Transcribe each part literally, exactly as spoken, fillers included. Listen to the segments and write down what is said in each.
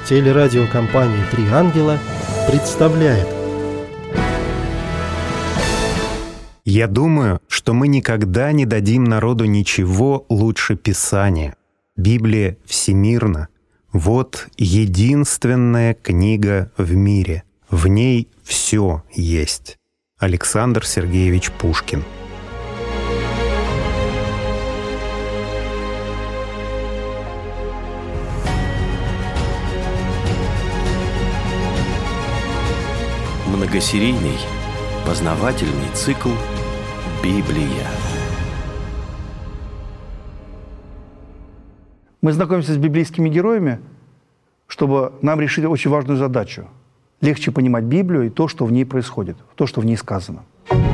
Телерадиокомпания «Три ангела» представляет. Я думаю, что мы никогда не дадим народу ничего лучше Писания. Библия всемирна. Вот единственная книга в мире. В ней все есть. Александр Сергеевич Пушкин. Многосерийный познавательный цикл «Библия». Мы знакомимся с библейскими героями, чтобы нам решить очень важную задачу. Легче понимать Библию и то, что в ней происходит, то, что в ней сказано.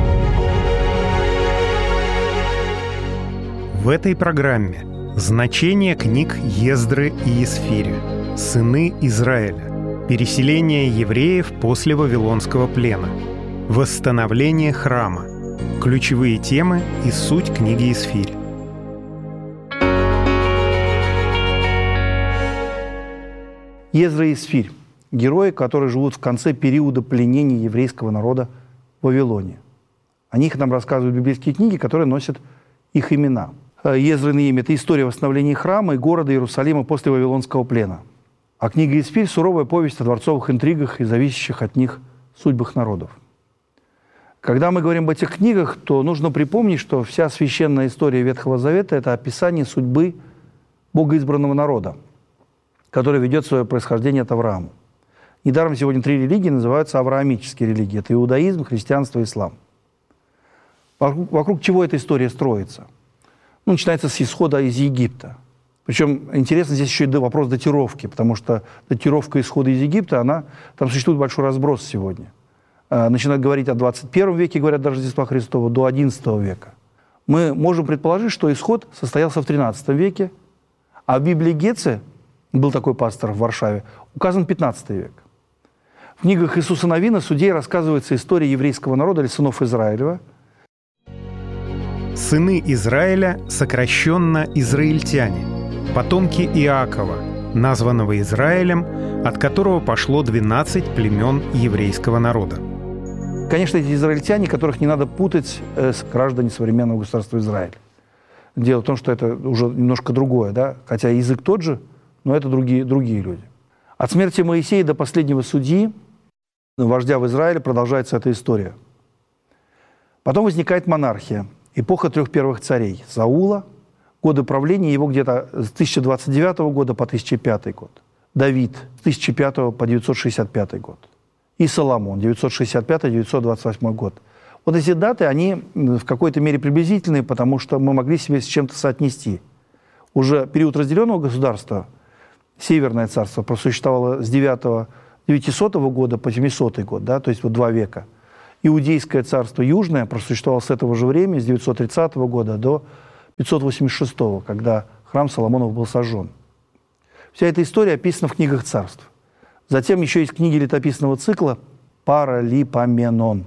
В этой программе значение книг Ездры и Исфири, сыны Израиля, переселение евреев после Вавилонского плена, восстановление храма, ключевые темы и суть книги Исфирь. Ездра и Исфирь – герои, которые живут в конце периода пленения еврейского народа в Вавилоне. О них нам рассказывают библейские книги, которые носят их имена. Ездра и Неемия – это история восстановления храма и города Иерусалима после Вавилонского плена. А книга Исфирь – суровая повесть о дворцовых интригах и зависящих от них судьбах народов. Когда мы говорим об этих книгах, то нужно припомнить, что вся священная история Ветхого Завета – это описание судьбы богоизбранного народа, который ведет свое происхождение от Авраама. Недаром сегодня три религии называются авраамические религии. Это иудаизм, христианство и ислам. Вокруг, вокруг чего эта история строится? Ну, начинается с исхода из Египта. Причем интересно здесь еще и вопрос датировки, потому что датировка исхода из Египта, она, там существует большой разброс сегодня. Начинают говорить о двадцать первом веке, говорят до Рождества Христова, до одиннадцатого века. Мы можем предположить, что исход состоялся в тринадцатом веке, а в Библии Гетце, был такой пастор в Варшаве, указан пятнадцатый век. В книгах Иисуса Навина, Судей, рассказывается история еврейского народа или сынов Израилева. Сыны Израиля, сокращенно израильтяне, потомки Иакова, названного Израилем, от которого пошло двенадцать племен еврейского народа. Конечно, эти израильтяне, которых не надо путать с гражданами современного государства Израиль. Дело в том, что это уже немножко другое, да? Хотя язык тот же, но это другие, другие люди. От смерти Моисея до последнего судьи, вождя в Израиле, продолжается эта история. Потом возникает монархия, эпоха трех первых царей. Саула, годы правления его где-то с тысяча двадцать девятого года по тысяча пятый год. Давид с тысяча пятого по девятьсот шестьдесят пятый год. И Соломон девятьсот шестьдесят пятый - девятьсот двадцать восьмой год. Вот эти даты, они в какой-то мере приблизительные, потому что мы могли себе с чем-то соотнести. Уже период разделенного государства, Северное царство, просуществовало с девятисотого года по семисотый год, да, то есть вот два века. Иудейское царство Южное просуществовало с этого же времени, с девятьсот тридцатого года до пятьсот восемьдесят шестого, когда храм Соломонов был сожжен. Вся эта история описана в книгах царств. Затем еще есть книги летописного цикла «Паралипоменон».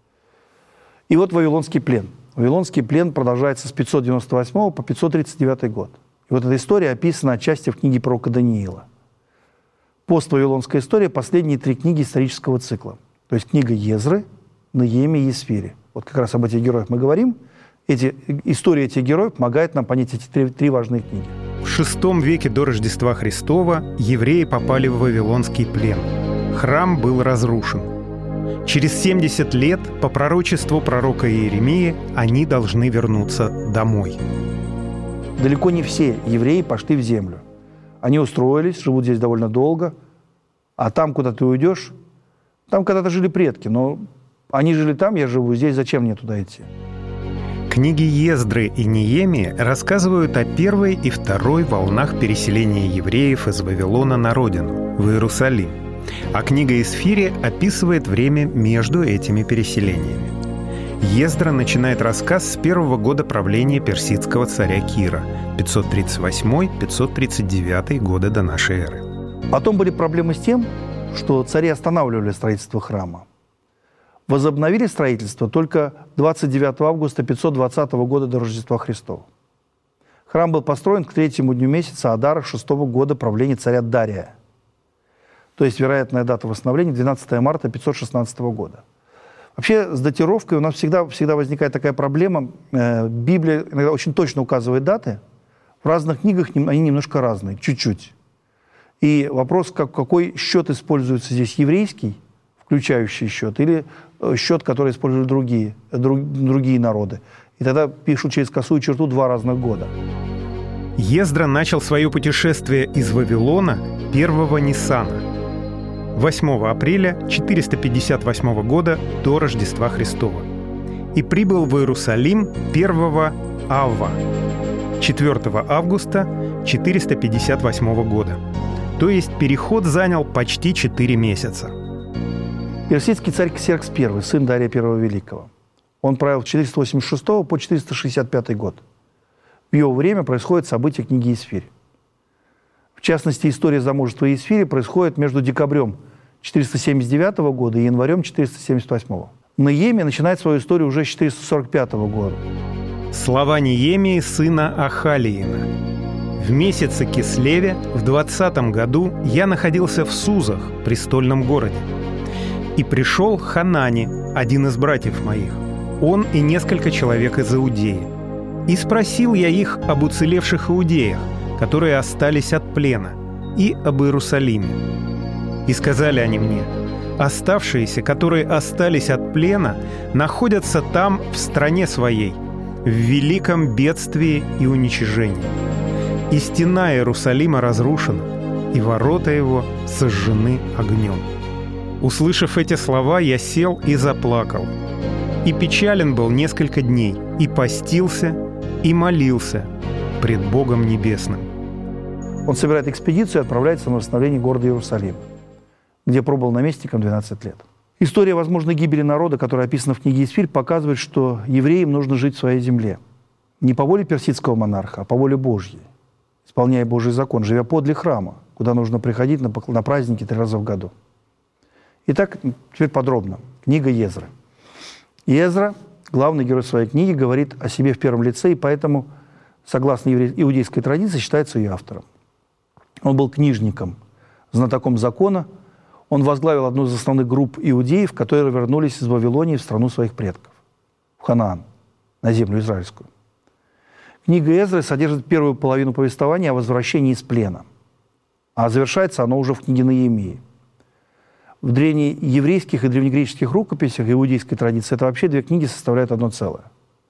И вот Вавилонский плен. Вавилонский плен продолжается с пятьсот девяносто восьмого по пятьсот тридцать девятый год. И вот эта история описана отчасти в книге пророка Даниила. Поствавилонская история – последние три книги исторического цикла. То есть книга Езры, Неемии и Исфири. Вот как раз об этих героях мы говорим. Эти, история этих героев помогает нам понять эти три, три важные книги. В шестом веке до Рождества Христова евреи попали в Вавилонский плен. Храм был разрушен. Через семьдесят лет, по пророчеству пророка Иеремии, они должны вернуться домой. Далеко не все евреи пошли в землю. Они устроились, живут здесь довольно долго, а там, куда ты уйдешь, там когда-то жили предки, но они жили там, я живу здесь, зачем мне туда идти? Книги Ездры и Неемии рассказывают о первой и второй волнах переселения евреев из Вавилона на родину, в Иерусалим. А книга Исфири описывает время между этими переселениями. Ездра начинает рассказ с первого года правления персидского царя Кира, пятьсот тридцать восьмой — пятьсот тридцать девятый годы до нашей эры. Потом были проблемы с тем, что цари останавливали строительство храма. Возобновили строительство только двадцать девятого августа пятьсот двадцатого года до Рождества Христова. Храм был построен к третьему дню месяца Адара шестого года правления царя Дария. То есть вероятная дата восстановления двенадцатое марта пятьсот шестнадцатого года. Вообще с датировкой у нас всегда, всегда возникает такая проблема. Библия иногда очень точно указывает даты. В разных книгах они немножко разные, чуть-чуть. И вопрос, как, какой счет используется здесь, еврейский, включающий счет, или счет, который используют другие, друг, другие народы. И тогда пишут через косую черту два разных года. Ездра начал свое путешествие из Вавилона первого Ниссана, восьмого апреля четыреста пятьдесят восьмого года до Рождества Христова, и прибыл в Иерусалим первого Ава, четвёртого августа четыреста пятьдесят восьмого года. То есть переход занял почти четыре месяца. Персидский царь Ксеркс I, сын Дария Первого Великого. Он правил с четыреста восемьдесят шестого по четыреста шестьдесят пятый год. В его время происходят события книги Есфирь. В частности, история замужества Есфири происходит между декабрем четыреста семьдесят девятого года и январем четыреста семьдесят восьмого. Неемия начинает свою историю уже с четыреста сорок пятого года. Слова Неемии, сына Ахалиина. В месяце Кислеве в двадцатом году я находился в Сузах, престольном городе. И пришел Ханани, один из братьев моих, он и несколько человек из Иудеи. И спросил я их об уцелевших иудеях, которые остались от плена, и об Иерусалиме. И сказали они мне: оставшиеся, которые остались от плена, находятся там, в стране своей, в великом бедствии и уничижении. И стена Иерусалима разрушена, и ворота его сожжены огнем. Услышав эти слова, я сел и заплакал. И печален был несколько дней, и постился, и молился пред Богом Небесным. Он собирает экспедицию и отправляется на восстановление города Иерусалим, где пробыл наместником двенадцать лет. История возможной гибели народа, которая описана в книге Есфирь, показывает, что евреям нужно жить в своей земле. Не по воле персидского монарха, а по воле Божьей, исполняя Божий закон, живя подле храма, куда нужно приходить на, на праздники три раза в году. Итак, теперь подробно. Книга Езры. Езра, главный герой своей книги, говорит о себе в первом лице, и поэтому, согласно иудейской традиции, считается ее автором. Он был книжником, знатоком закона. Он возглавил одну из основных групп иудеев, которые вернулись из Вавилонии в страну своих предков, в Ханаан, на землю израильскую. Книга Эзры содержит первую половину повествования о возвращении из плена, а завершается оно уже в книге Неемии. В древнееврейских и древнегреческих рукописях иудейской традиции это вообще две книги составляют одно целое.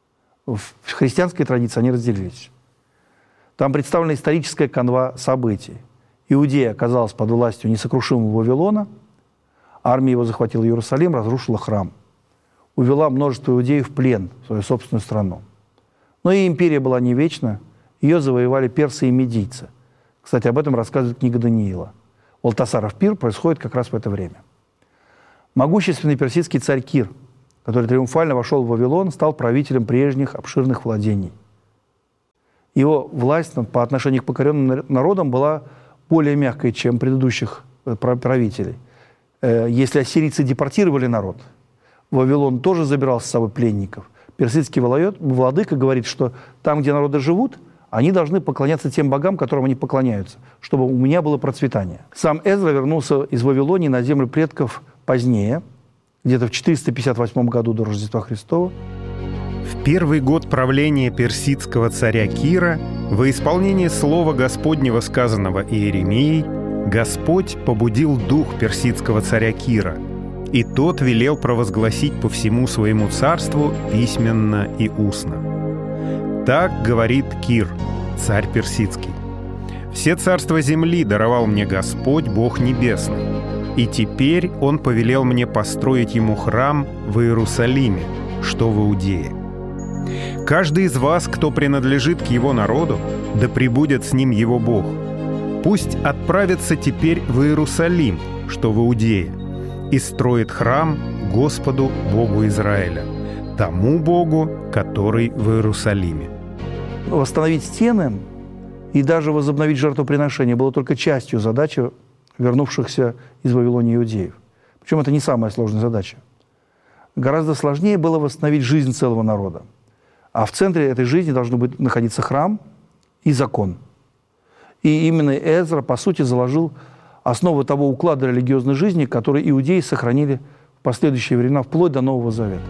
В христианской традиции они разделились. Там представлена историческая канва событий. Иудея оказалась под властью несокрушимого Вавилона, армия его захватила Иерусалим, разрушила храм, увела множество иудеев в плен в свою собственную страну. Но и империя была не вечна, ее завоевали персы и медийцы. Кстати, об этом рассказывает книга Даниила. Валтасаров пир происходит как раз в это время. Могущественный персидский царь Кир, который триумфально вошел в Вавилон, стал правителем прежних обширных владений. Его власть по отношению к покоренным народам была более мягкой, чем предыдущих правителей. Если ассирийцы депортировали народ, Вавилон тоже забирал с собой пленников. Персидский владыка говорит, что там, где народы живут, они должны поклоняться тем богам, которым они поклоняются, чтобы у меня было процветание. Сам Эзра вернулся из Вавилонии на землю предков позднее, где-то в четыреста пятьдесят восьмом году до Рождества Христова. В первый год правления персидского царя Кира, во исполнение слова Господнего, сказанного Иеремией, Господь побудил дух персидского царя Кира, и тот велел провозгласить по всему своему царству письменно и устно. Так говорит Кир, царь персидский: «Все царства земли даровал мне Господь, Бог Небесный, и теперь Он повелел мне построить Ему храм в Иерусалиме, что в Иудее. Каждый из вас, кто принадлежит к Его народу, да пребудет с ним Его Бог. Пусть отправится теперь в Иерусалим, что в Иудее, и строит храм Господу Богу Израиля, тому Богу, который в Иерусалиме». Восстановить стены и даже возобновить жертвоприношение было только частью задачи вернувшихся из Вавилонии иудеев. Причем это не самая сложная задача. Гораздо сложнее было восстановить жизнь целого народа. А в центре этой жизни должен быть находиться храм и закон. И именно Эзра, по сути, заложил основы того уклада религиозной жизни, который иудеи сохранили в последующие времена, вплоть до Нового Завета.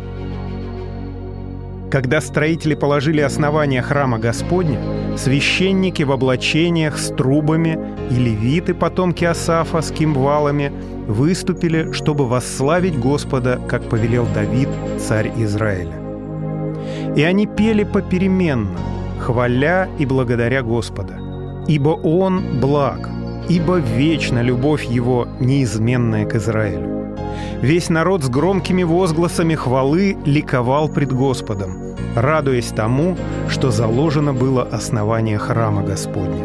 Когда строители положили основания храма Господня, священники в облачениях с трубами и левиты, потомки Асафа, с кимвалами, выступили, чтобы восславить Господа, как повелел Давид, царь Израиля. И они пели попеременно, хваля и благодаря Господа, ибо Он благ, ибо вечна любовь Его, неизменная к Израилю. Весь народ с громкими возгласами хвалы ликовал пред Господом, радуясь тому, что заложено было основание храма Господня.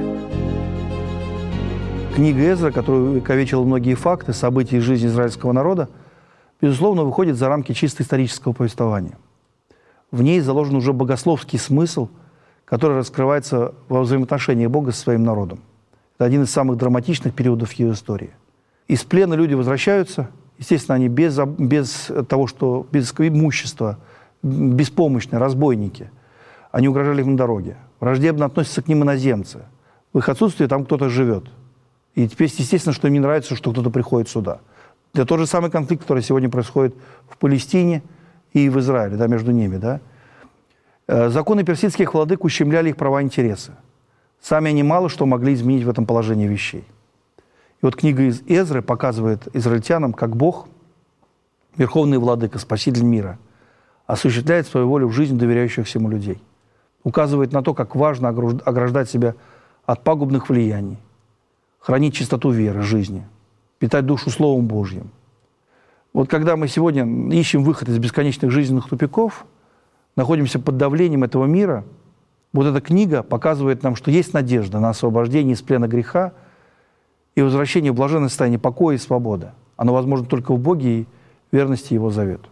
Книга Эзра, которая увековечила многие факты, события из жизни израильского народа, безусловно, выходит за рамки чисто исторического повествования. В ней заложен уже богословский смысл, который раскрывается во взаимоотношении Бога со своим народом. Это один из самых драматичных периодов ее истории. Из плена люди возвращаются. Естественно, они без, без того, что без имущества, беспомощные, разбойники. Они угрожали им на дороге. Враждебно относятся к ним иноземцы. В их отсутствии там кто-то живет. И теперь, естественно, что им не нравится, что кто-то приходит сюда. Это тот же самый конфликт, который сегодня происходит в Палестине и в Израиле, да, между ними. Да. Законы персидских владык ущемляли их права и интересы. Сами они мало что могли изменить в этом положении вещей. И вот книга из Эзры показывает израильтянам, как Бог, верховный владыка, спаситель мира, осуществляет свою волю в жизнь доверяющихся ему людей. Указывает на то, как важно ограждать себя от пагубных влияний, хранить чистоту веры, жизни, питать душу Словом Божьим. Вот когда мы сегодня ищем выход из бесконечных жизненных тупиков, находимся под давлением этого мира, вот эта книга показывает нам, что есть надежда на освобождение из плена греха и возвращение в блаженное состояние покоя и свободы. Оно возможно только в Боге и верности Его завету.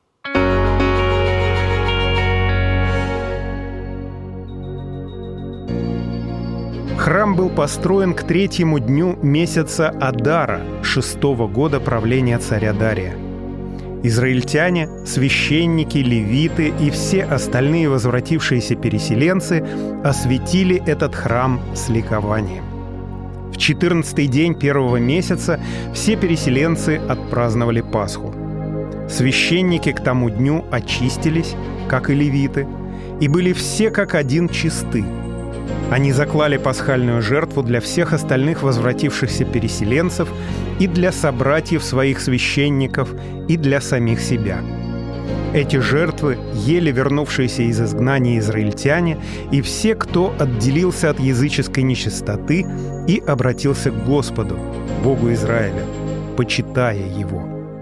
Храм был построен к третьему дню месяца Адара, шестого года правления царя Дария. Израильтяне, священники, левиты и все остальные возвратившиеся переселенцы осветили этот храм с ликованием. В четырнадцатый день первого месяца все переселенцы отпраздновали Пасху. Священники к тому дню очистились, как и левиты, и были все как один чисты. Они заклали пасхальную жертву для всех остальных возвратившихся переселенцев и для собратьев своих священников, и для самих себя. Эти жертвы ели вернувшиеся из изгнания израильтяне и все, кто отделился от языческой нечистоты и обратился к Господу, Богу Израиля, почитая Его.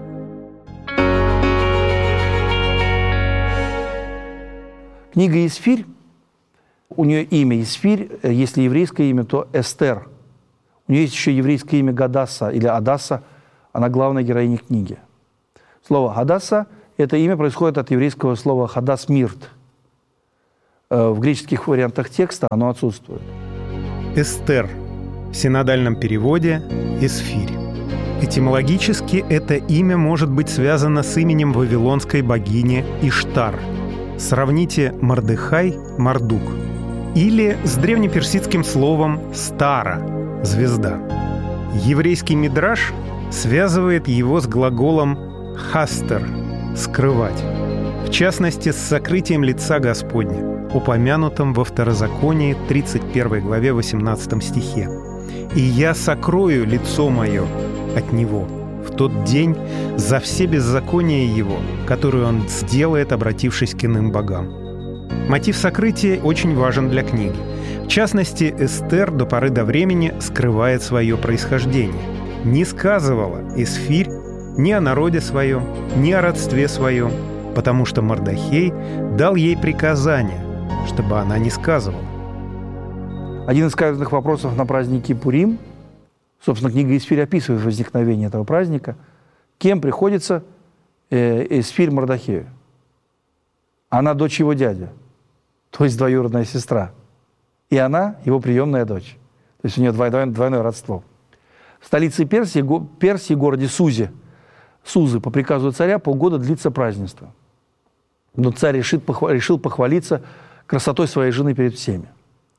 Книга Исфирь, у нее имя Исфирь, если еврейское имя, то Эстер. У нее есть еще еврейское имя Гадасса или Адасса, она главная героиня книги. Слово Гадасса – это имя происходит от еврейского слова «хадас мирт». В греческих вариантах текста оно отсутствует. Эстер. В синодальном переводе – Эсфирь. Этимологически это имя может быть связано с именем вавилонской богини Иштар. Сравните Мордехай – Мардук. Или с древнеперсидским словом «стара» – «звезда». Еврейский мидраш связывает его с глаголом «хастер» – «скрывать». В частности, с сокрытием лица Господня, упомянутым во Второзаконии тридцать первой главе восемнадцатом стихе. «И я сокрою лицо мое от него в тот день за все беззакония его, которые он сделает, обратившись к иным богам». Мотив сокрытия очень важен для книги. В частности, Эстер до поры до времени скрывает свое происхождение. Не сказывала Эсфирь ни о народе своем, ни о родстве своем, потому что Мордохей дал ей приказание, чтобы она не сказывала. Один из каверзных вопросов на празднике Пурим, собственно, книга Исфирь описывает возникновение этого праздника, кем приходится э, Эсфирь Мордохею. Она дочь его дяди, то есть двоюродная сестра. И она его приемная дочь. То есть у нее двойное, двойное родство. В столице Персии, го, Персии, городе Сузе, Сузы, по приказу царя полгода длится празднество. Но царь решит, похвал, решил похвалиться красотой своей жены перед всеми.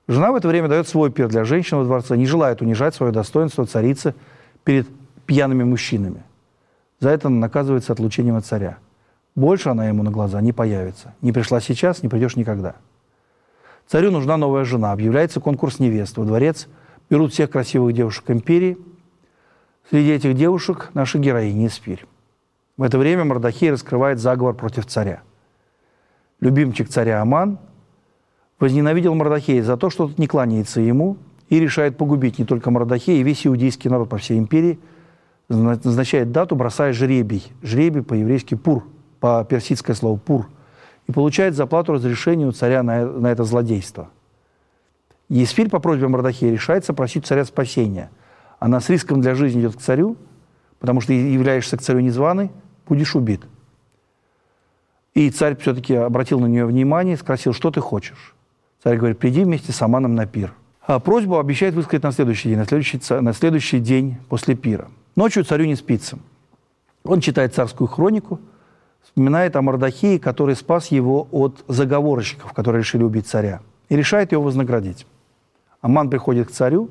Жена в это время дает свой пир для женщин во дворце, не желает унижать свое достоинство царицы перед пьяными мужчинами. За это она наказывается отлучением от царя. Больше она ему на глаза не появится. Не пришла сейчас, не придешь никогда. Царю нужна новая жена. Объявляется конкурс невест. Во дворец берут всех красивых девушек империи. Среди этих девушек наша героиня Эсфирь. В это время Мардохей раскрывает заговор против царя. Любимчик царя Аман возненавидел Мардохея за то, что тот не кланяется ему, и решает погубить не только Мардохея, и весь иудейский народ по всей империи. Назначает дату, бросая жребий. Жребий по-еврейски пур, по-персидское слово пур. И получает за плату разрешение у царя на, на это злодейство. Есфирь по просьбе Мардохея решается просить царя спасения. Она с риском для жизни идет к царю, потому что являешься к царю незваный, будешь убит. И царь все-таки обратил на нее внимание и спросил, что ты хочешь. Царь говорит, приди вместе с Аманом на пир. А просьбу обещает высказать на следующий день, на следующий, на следующий день после пира. Ночью царю не спится. Он читает царскую хронику, вспоминает о Мардохее, который спас его от заговорщиков, которые решили убить царя, и решает его вознаградить. Аман приходит к царю,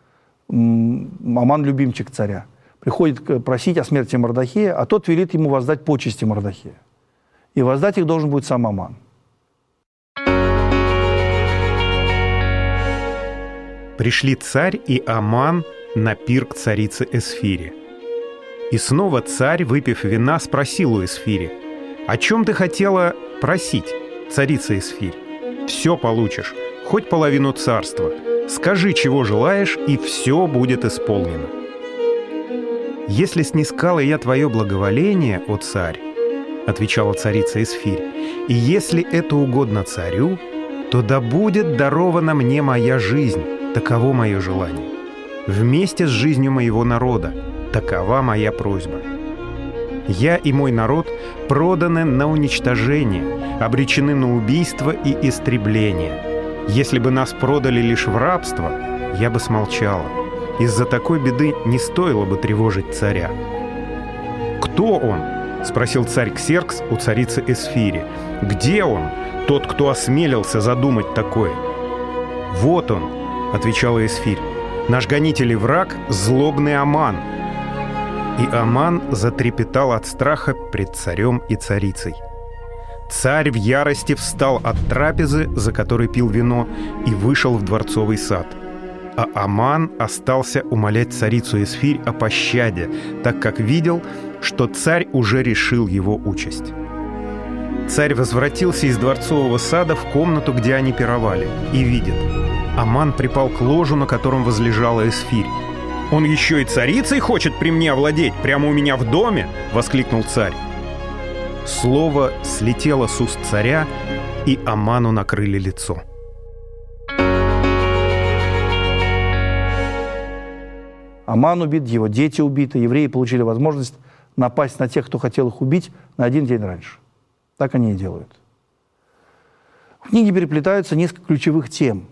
Аман любимчик царя, приходит просить о смерти Мардохея, а тот велит ему воздать почести Мардохея. И воздать их должен будет сам Аман. Пришли царь и Аман на пир к царице Эсфире. И снова царь, выпив вина, спросил у Эсфири, «О чем ты хотела просить, царица Эсфирь? Все получишь, хоть половину царства. Скажи, чего желаешь, и все будет исполнено». «Если снискала я твое благоволение, о царь, — отвечала царица Эсфирь, — и если это угодно царю, то да будет дарована мне моя жизнь, таково мое желание. Вместе с жизнью моего народа, такова моя просьба. Я и мой народ проданы на уничтожение, обречены на убийство и истребление. Если бы нас продали лишь в рабство, я бы смолчала. Из-за такой беды не стоило бы тревожить царя». «Кто он?» — спросил царь Ксеркс у царицы Эсфири. «Где он, тот, кто осмелился задумать такое?» «Вот он», — отвечала Эсфирь, — «наш гонитель и враг — злобный Аман». И Аман затрепетал от страха пред царем и царицей. Царь в ярости встал от трапезы, за которой пил вино, и вышел в дворцовый сад. А Аман остался умолять царицу Эсфирь о пощаде, так как видел, что царь уже решил его участь. Царь возвратился из дворцового сада в комнату, где они пировали, и видит. Аман припал к ложу, на котором возлежала Эсфирь. «Он еще и царицей хочет при мне овладеть, прямо у меня в доме!» — воскликнул царь. Слово слетело с уст царя, и Аману накрыли лицо. Аман убит, его дети убиты, евреи получили возможность напасть на тех, кто хотел их убить, на один день раньше. Так они и делают. В книге переплетаются несколько ключевых тем.